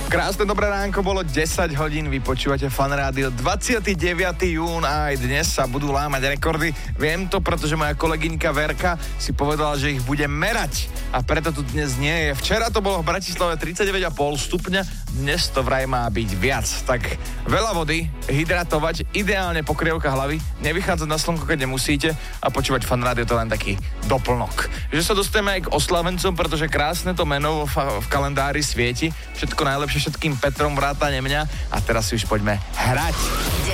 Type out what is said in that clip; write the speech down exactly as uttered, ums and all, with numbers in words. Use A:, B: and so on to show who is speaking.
A: Krásne dobré ránko, bolo desať hodín, vy počúvate Fan Rádio. dvadsiateho deviateho júna, aj dnes sa budú lámať rekordy. Viem to, pretože moja kolegyňka Verka si povedala, že ich bude merať. A preto tu dnes nie je. Včera to bolo v Bratislave tridsaťdeväť celá päť stupňa, dnes to vraj má byť viac. Tak veľa vody, hydratovať, ideálne pokrievka hlavy, nevychádzať na slnko, keď nemusíte a počúvať Fan Rádio, to len taký doplnok. Že sa dostaneme aj k oslavencom, pretože krásne to meno v, v kalendári svieti. Všetko najlepšie všetkým Petrom vrátane mňa a teraz si už poďme hrať.